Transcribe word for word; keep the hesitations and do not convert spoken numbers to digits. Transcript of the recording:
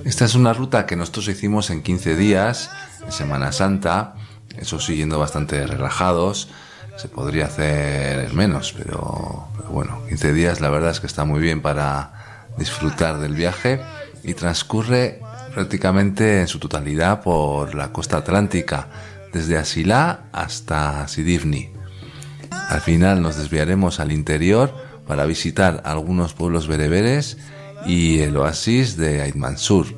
Esta es una ruta que nosotros hicimos en quince días, en Semana Santa, eso sí, yendo bastante relajados. Se podría hacer menos, pero, pero bueno, quince días la verdad es que está muy bien para disfrutar del viaje y transcurre prácticamente en su totalidad por la costa atlántica, desde Asilá hasta Sidifni. Al final nos desviaremos al interior para visitar algunos pueblos bereberes y el oasis de Ait Mansur.